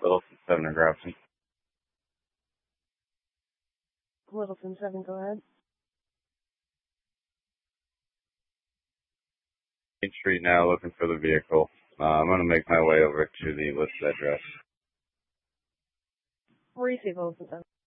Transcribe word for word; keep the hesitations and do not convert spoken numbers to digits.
Littleton seven or Grafton. Littleton seven, go ahead. Main Street now, looking for the vehicle. Uh, I'm going to make my way over to the listed address. Receive Littleton seven.